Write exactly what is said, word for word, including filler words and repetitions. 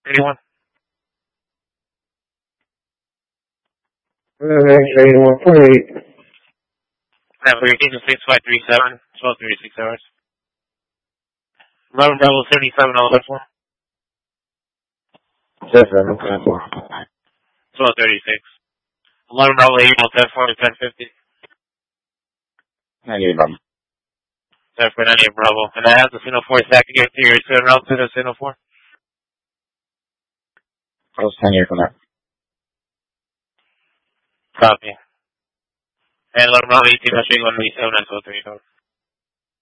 Anyone? eighty-one forty-eight. Now for your team six five three seven, twelve thirty-six hours. eleven Bravo seventy-seven on the platform. seven, ten four. twelve thirty-six. eleven Bravo eight on ten four to ten fifty. ninety-eight Bravo. ten four ninety-eight Bravo. And I have the Sino four stack to get to your seven route to the Sino four. Close ten years from there. Copy. And eleven Bravo eighteen, I'll show you one eighty-seven and twelve thirty-seven.